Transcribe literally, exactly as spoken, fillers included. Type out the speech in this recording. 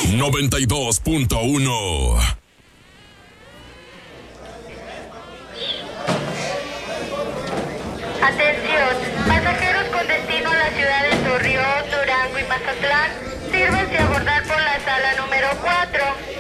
noventa y dos punto uno. Atención, pasajeros con destino a la ciudad de Torreón, Durango y Mazatlán, sírvanse a abordar por la sala número cuatro.